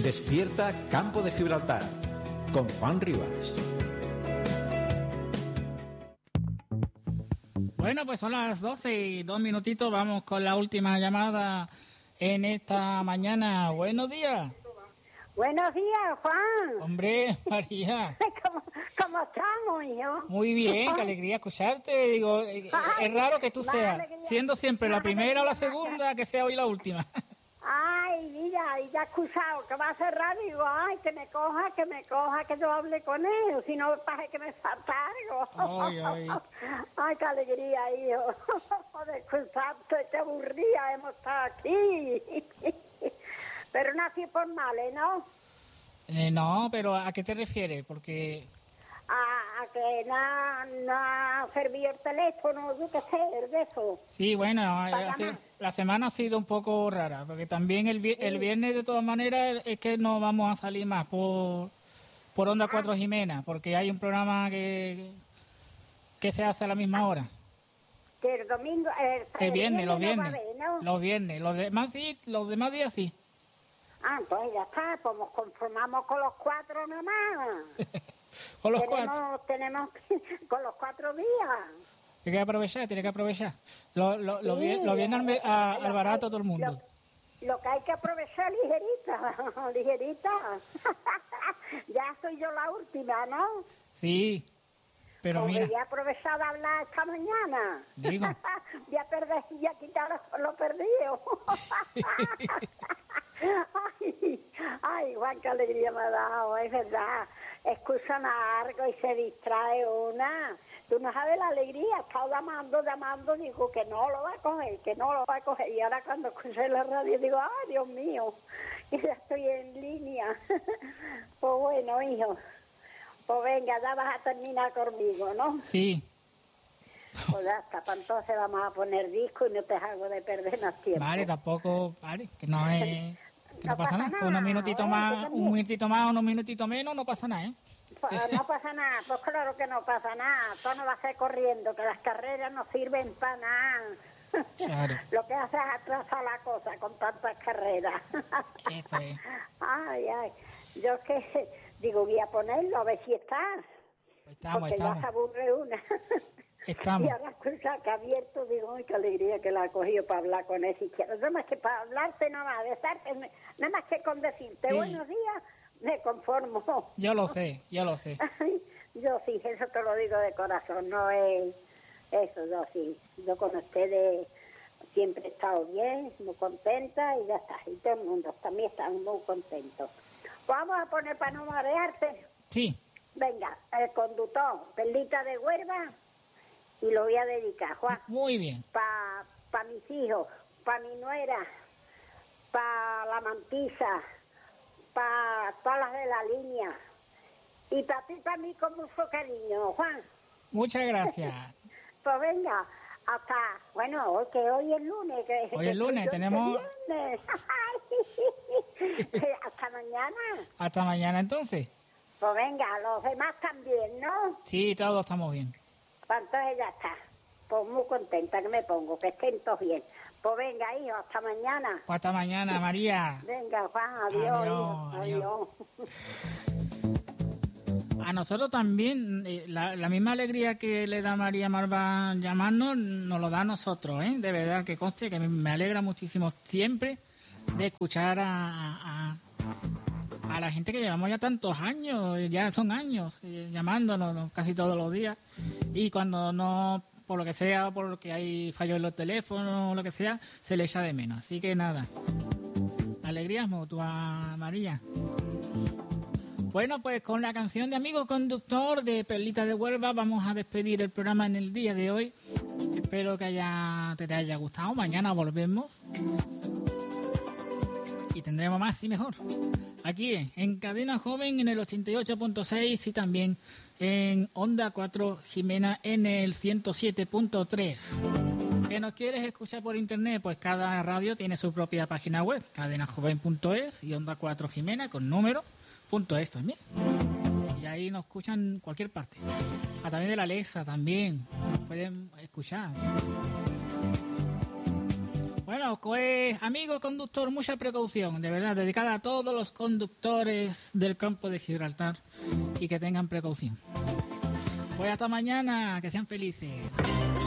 Despierta Campo de Gibraltar con Juan Rivas. Bueno, pues son las 12 y 2 minutitos. Vamos con la última llamada en esta mañana. Buenos días. Buenos días, Juan. Hombre, María. ¿Cómo estamos, hijo? Muy bien, qué alegría escucharte. Digo, es raro que tú seas, siendo siempre la primera o la segunda, que sea hoy la última. Ay, mira, y ya excusado, que va a cerrar, digo, ay, que me coja, que yo hable con él, si no, pasa que me falta algo. Ay, qué alegría, hijo, de escucharte, qué aburrida hemos estado aquí. Pero no así por males, ¿no? No, pero ¿a qué te refieres? Porque... A que no ha servido el teléfono, yo qué sé, de eso. Sí, bueno, la semana ha sido un poco rara, porque también el viernes, de todas maneras, es que no vamos a salir más por Onda 4 Jimena, porque hay un programa que se hace a la misma hora. Que el domingo... El viernes, los viernes. No va a ver, ¿no? Los viernes, los demás sí, los demás días sí. Ah, pues ya está, pues nos conformamos con los 4 nomás. Con los 4. Tenemos con los 4 días. Tiene que aprovechar. Lo viene al barato todo el mundo. Lo que hay que aprovechar ligerita. Ya soy yo la última, ¿no? Sí, pero pues mira. Voy a aprovechar de hablar esta mañana. Digo. Voy a quitar lo perdido. Ay, Juan, qué alegría me ha dado, es verdad. Escuchan algo y se distrae una. Tú no sabes la alegría, he estado llamando, digo que no lo va a coger. Y ahora cuando escuché la radio digo, ay, Dios mío, y ya estoy en línea. Pues bueno, hijo, pues venga, ya vas a terminar conmigo, ¿no? Sí. Pues ya está, pues entonces vamos a poner disco y no te hago de perder más tiempo. Vale, tampoco, vale, que no es... Que no pasa nada, que unos minutitos más, unos minutitos menos, no pasa nada, ¿eh? Pues no pasa nada, pues claro que no pasa nada, todo no va a ser corriendo, que las carreras no sirven para nada. Claro. Lo que hace es atrasar la cosa con tantas carreras. Eso es. Ay, yo que digo, voy a ponerlo a ver si está. Porque ya se aburre una. Estamos. Y ahora escucha que abierto, digo, ay, qué alegría que la ha cogido para hablar con él siquiera. Nada más que para hablarte, nada más que con decirte sí. Buenos días, me conformo. Yo lo sé. Yo sí, eso te lo digo de corazón, no es eso, yo sí. Yo con ustedes siempre he estado bien, muy contenta y ya está. Y todo el mundo también está muy contento. Vamos a poner para no marearte. Sí. Venga, el conductor, Perlita de Huelva. Y lo voy a dedicar, Juan. Muy bien. Para mis hijos, para mi nuera, para la mantisa, para todas las de la línea. Y para ti, para mí, con mucho cariño, Juan. Muchas gracias. Pues venga, que hoy es lunes. Hoy es lunes, tenemos... Hasta mañana. Hasta mañana, entonces. Pues venga, los demás también, ¿no? Sí, todos estamos bien. Entonces ya está. Pues muy contenta que me pongo, que estén todos bien. Pues venga, hijo, hasta mañana. Pues hasta mañana, María. Venga, Juan, adiós. Adiós. A nosotros también, la misma alegría que le da María Marván llamarnos, nos lo da a nosotros, ¿eh? De verdad, que conste que me alegra muchísimo siempre de escuchar a la gente que llevamos ya tantos años, ya son años, llamándonos casi todos los días. Y cuando no, por lo que sea, por lo que hay fallos en los teléfonos o lo que sea, se le echa de menos. Así que nada, alegrías mutuas, María. Bueno, pues con la canción de Amigo Conductor de Perlita de Huelva vamos a despedir el programa en el día de hoy. Espero que te haya gustado. Mañana volvemos y tendremos más y mejor. Aquí en Cadena Joven en el 88.6 y también en Onda 4 Jimena en el 107.3. ¿Que nos quieres escuchar por internet? Pues cada radio tiene su propia página web, cadenajoven.es y Onda 4 Jimena con número.es también. Y ahí nos escuchan en cualquier parte. A través de la Alexa también pueden escuchar. Bueno, pues amigo conductor, mucha precaución, de verdad, dedicada a todos los conductores del campo de Gibraltar y que tengan precaución. Pues hasta mañana, que sean felices.